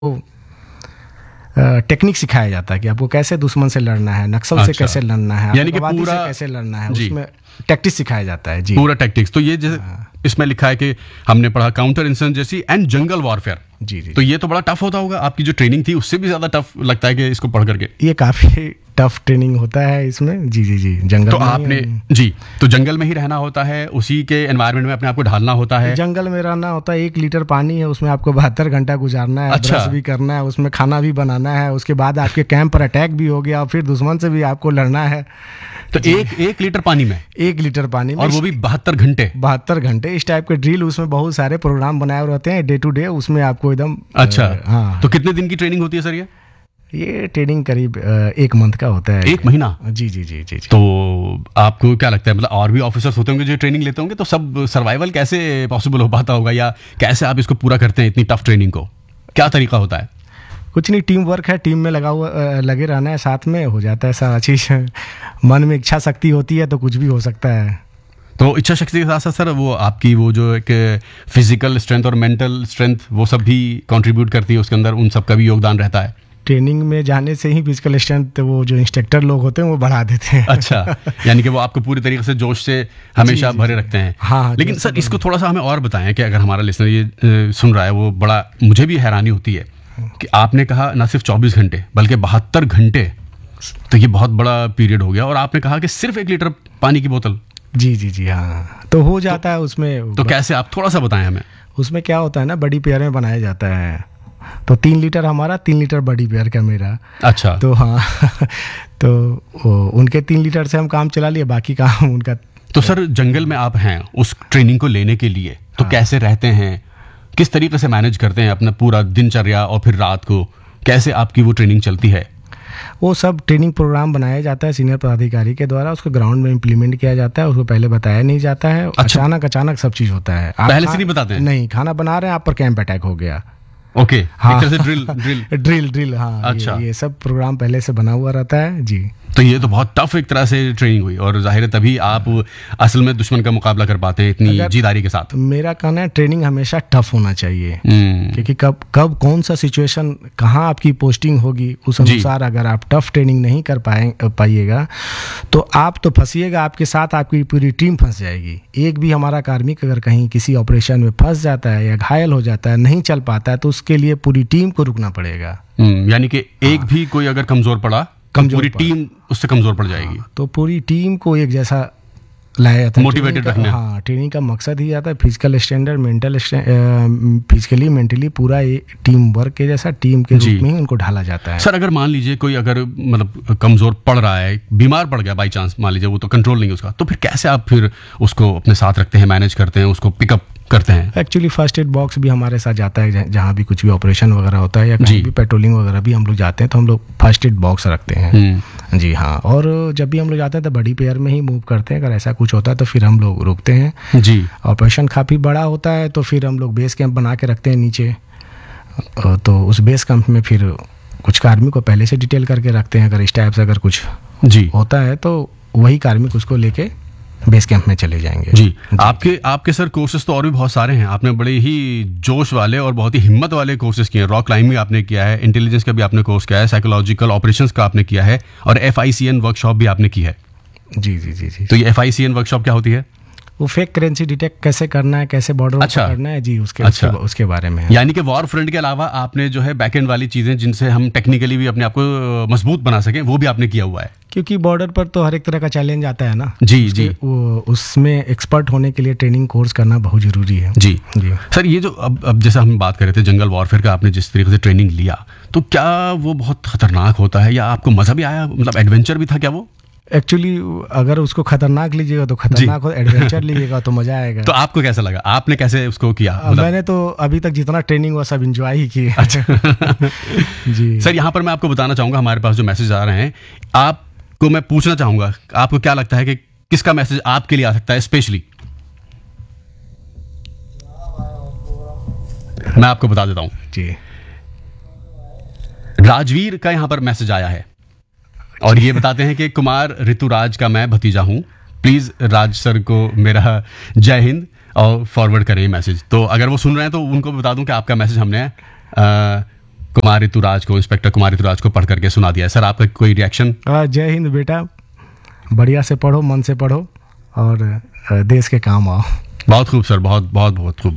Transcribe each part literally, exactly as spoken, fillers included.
Technique सिखाया जाता है कि आपको कैसे दुश्मन से लड़ना है, नक्सल अच्छा। से कैसे लड़ना है, यानी कि आतंकवादी पूरा से कैसे लड़ना है, जी। उसमें टैक्टिक्स सिखाया जाता है जी। पूरा टैक्टिक्स। तो ये जैसे इसमें लिखा है कि हमने पढ़ा काउंटर इंसर्जेंसी जैसी एंड जंगल वॉरफेयर। जी जी तो ये तो बड़ा टफ होता होगा, आपकी जो ट्रेनिंग थी उससे भी ज्यादा टफ लगता है कि इसको पढ़ करके। ये काफ़ी टफ ट्रेनिंग होता है इसमें। जी जी जी जंगल तो में ही आपने हम- जी तो जंगल में ही रहना होता है, उसी के एनवायरनमेंट में अपने आप को ढालना होता है। जंगल में रहना होता है। एक लीटर पानी है, उसमें आपको बहत्तर घंटा गुजारना है, अच्छा। ब्रश भी करना है, उसमें खाना भी बनाना है, उसके बाद आपके कैंप पर अटैक भी हो गया और फिर दुश्मन से भी आपको लड़ना है। तो एक एक लीटर पानी में एक लीटर पानी में और वो भी बहत्तर घंटे। बहत्तर घंटे इस टाइप के ड्रिल, उसमें बहुत सारे प्रोग्राम बनाए हुए रहते हैं डे टू डे, उसमें आपको एकदम अच्छा अ, हाँ तो कितने दिन की ट्रेनिंग होती है सर ये? ये ट्रेनिंग करीब अ, एक मंथ का होता है। एक महीना? जी जी जी जी जी। तो आपको क्या लगता है, मतलब और भी ऑफिसर्स होते होंगे जो ट्रेनिंग लेते होंगे, तो सब सर्वाइवल कैसे पॉसिबल हो पाता होगा, या कैसे आप इसको पूरा करते हैं इतनी टफ ट्रेनिंग को? क्या तरीका होता है? कुछ नहीं, टीम वर्क है, टीम में लगा हुआ अ, लगे रहना है, साथ में हो जाता है सारा चीज़। मन में इच्छा शक्ति होती है तो कुछ भी हो सकता है। तो इच्छा शक्ति के साथ साथ सर वो आपकी वो जो एक फिजिकल स्ट्रेंथ और मेंटल स्ट्रेंथ वो सब भी कंट्रीब्यूट करती है उसके अंदर, उन सब का भी योगदान रहता है। ट्रेनिंग में जाने से ही फिजिकल स्ट्रेंथ वो जो इंस्ट्रक्टर लोग होते हैं वो बढ़ा देते हैं। अच्छा, यानी कि वो आपको पूरी तरीके से जोश से हमेशा जी, भरे जी। रखते हैं। हाँ, लेकिन जोश सर से इसको थोड़ा सा हमें और बताएं कि अगर हमारा लिसनर ये अ, सुन रहा है, वो बड़ा मुझे भी हैरानी होती है कि आपने कहा ना सिर्फ चौबीस घंटे बल्कि बहत्तर घंटे, तो ये बहुत बड़ा पीरियड हो गया, और आपने कहा कि सिर्फ एक लीटर पानी की बोतल। जी जी जी हाँ, तो हो जाता है उसमें। तो कैसे, आप थोड़ा सा बताएं हमें। उसमें क्या होता है ना, बड़ी पेयर में बनाया जाता है, तो तीन लीटर हमारा, तीन लीटर बड़ी पेयर का मेरा। अच्छा, तो हाँ तो वो, उनके तीन लीटर से हम काम चला लिए, बाकी काम उनका। तो सर जंगल में आप हैं उस ट्रेनिंग को लेने के लिए, तो हाँ। कैसे रहते हैं, किस तरीके से मैनेज करते हैं अपना पूरा दिनचर्या, और फिर रात को कैसे आपकी वो ट्रेनिंग चलती है? वो सब ट्रेनिंग प्रोग्राम बनाया जाता है सीनियर पदाधिकारी के द्वारा, उसको ग्राउंड में इम्प्लीमेंट किया जाता है, उसको पहले बताया नहीं जाता है। अच्छा। अचानक अचानक सब चीज़ होता है। आप पहले खा- से नहीं बताते हैं? नहीं, खाना बना रहे हैं आप पर कैंप अटैक हो गया। ओके, हाँ। एक तरह से ड्रिल ड्रिल ड्रिल ड्रिल हाँ। अच्छा। ये, ये सब प्रोग्राम पहले से बना हुआ रहता है जी। तो ये तो बहुत टफ एक तरह से ट्रेनिंग हुई, और जाहिर है तभी आप असल में दुश्मन का मुकाबला कर पाते हैं इतनी अगर- जीदारी के साथ। मेरा कहना है ट्रेनिंग हमेशा टफ होना चाहिए, हम्म, क्योंकि कब कब कौन सा सिचुएशन कहाँ आपकी पोस्टिंग होगी, उस जी। अनुसार अगर आप टफ ट्रेनिंग नहीं कर पाए पाइएगा तो आप तो फंसिएगा, आपके साथ आपकी पूरी टीम फंस जाएगी। एक भी हमारा कार्मिक अगर कहीं किसी ऑपरेशन में फंस जाता है या घायल हो जाता है, नहीं चल पाता है, तो उसके लिए पूरी टीम को रुकना पड़ेगा। हम्म, यानी कि एक भी कोई अगर कमजोर पड़ा तो कमजोर पूरी पड़ा। टीम उससे कमजोर पड़ जाएगी। तो पूरी टीम को एक जैसा लाया जाता है। Motivated ट्रेनिंग का- रखना। हाँ, ट्रेनिंग का मकसद ही आता है physical standard, mental physically mentally पूरा टीम वर्क के जैसा, टीम के जी। रूप में ही उनको ढाला जाता है। सर अगर मान लीजिए कोई अगर मतलब कमजोर पड़ रहा है, बीमार पड़ गया बाई चांस, मान लीजिए वो तो कंट्रोल नहीं है उसका, तो फिर कैसे आप फिर उसको अपने साथ रखते हैं, मैनेज करते हैं, उसको पिकअप करते हैं? एक्चुअली फर्स्ट एड बॉक्स भी हमारे साथ जाता है, जहाँ- जहाँ भी कुछ भी ऑपरेशन वगैरह होता है या जी। कहीं भी पेट्रोलिंग वगैरह भी हम लोग जाते हैं तो हम लोग फर्स्ट एड बॉक्स रखते हैं। हम्म, जी हाँ, और जब भी हम लोग जाते हैं तो बड़ी पेयर में ही मूव करते हैं। अगर ऐसा कुछ होता है तो फिर हम लोग रुकते हैं। जी। ऑपरेशन काफ़ी बड़ा होता है तो फिर हम लोग बेस कैंप बना के रखते हैं नीचे, अ, तो उस बेस कैंप में फिर कुछ कार्मिक को पहले से डिटेल करके रखते हैं। अगर इस टाइप से अगर कुछ जी होता है तो वही कार्मिक उसको लेके बेस कैंप में चले जाएंगे। जी आपके आपके सर कोर्सेज तो और भी बहुत सारे हैं, आपने बड़े ही जोश वाले और बहुत ही हिम्मत वाले कोर्सेज किए हैं। रॉक क्लाइंबिंग आपने किया है, इंटेलिजेंस का भी आपने कोर्स किया है, साइकोलॉजिकल ऑपरेशंस का आपने किया है, और F I C N workshop भी आपने की है। जी जी जी जी तो ये F I C N workshop क्या होती है? वो फेक करेंसी डिटेक्ट कैसे करना है, कैसे बॉर्डर अच्छा। करना है जी, उसके अच्छा। उसके, उसके बारे में है। यानी कि वॉर फ्रंट के अलावा आपने जो है बैक एंड वाली चीजें जिनसे हम टेक्निकली भी अपने आप को मजबूत बना सकें, वो भी आपने किया हुआ है। क्योंकि बॉर्डर पर तो हर एक तरह का चैलेंज आता है ना जी उसके- जी वो उसमें एक्सपर्ट होने के लिए ट्रेनिंग कोर्स करना बहुत जरूरी है। जी जी सर, ये जो अब अब जैसे हम बात कर रहे थे जंगल वॉरफेयर का, आपने जिस तरीके से ट्रेनिंग लिया, तो क्या वो बहुत खतरनाक होता है या आपको मजा भी आया, मतलब एडवेंचर भी था क्या वो? एक्चुअली अगर उसको खतरनाक लीजिएगा तो खतरनाक हो, एडवेंचर लीजिएगा तो मजा आएगा। तो आपको कैसा लगा, आपने कैसे उसको किया? अ, मैंने तो अभी तक जितना ट्रेनिंग हुआ सब एंजॉय ही किए। अच्छा जी सर, यहाँ पर मैं आपको बताना चाहूंगा, हमारे पास जो मैसेज आ रहे हैं, आपको मैं पूछना चाहूंगा, आपको क्या लगता है कि किसका मैसेज आपके लिए आ सकता है स्पेशली? मैं आपको बता देता हूं, जी राजवीर का यहाँ पर मैसेज आया है और ये बताते हैं कि कुमार ऋतुराज का मैं भतीजा हूं, प्लीज राज सर को मेरा जय हिंद और फॉरवर्ड करें मैसेज। तो अगर वो सुन रहे हैं तो उनको बता दूं कि आपका मैसेज हमने आ, कुमार ऋतुराज को, इंस्पेक्टर कुमार ऋतुराज को पढ़ करके सुना दिया है। सर आपका कोई रिएक्शन? जय हिंद बेटा, बढ़िया से पढ़ो, मन से पढ़ो और अ, देश के काम आओ। बहुत खूब सर, बहुत बहुत बहुत खूब।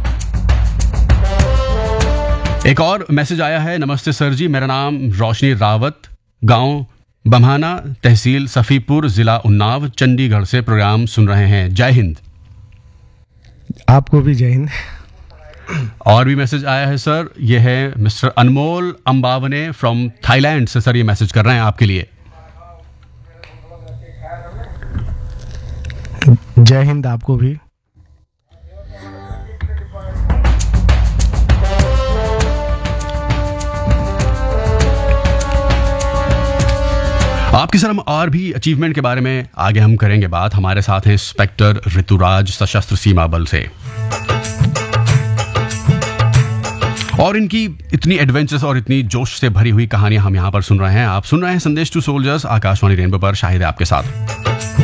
एक और मैसेज आया है। नमस्ते सर जी, मेरा नाम रोशनी रावत, गांव बम्हाना, तहसील सफ़ीपुर, जिला उन्नाव, चंडीगढ़ से प्रोग्राम सुन रहे हैं। जय हिंद। आपको भी जय हिंद। और भी मैसेज आया है सर, ये है मिस्टर अनमोल अंबावने फ्रॉम थाईलैंड से। सर ये मैसेज कर रहे हैं आपके लिए। जय हिंद आपको भी। आपकी सर हम और भी अचीवमेंट के बारे में आगे हम करेंगे बात। हमारे साथ हैं इंस्पेक्टर ऋतुराज, सशस्त्र सीमा बल से, और इनकी इतनी एडवेंचर्स और इतनी जोश से भरी हुई कहानियां हम यहां पर सुन रहे हैं। आप सुन रहे हैं संदेश टू सोल्जर्स, आकाशवाणी रेनबो पर। शाहिद है आपके साथ।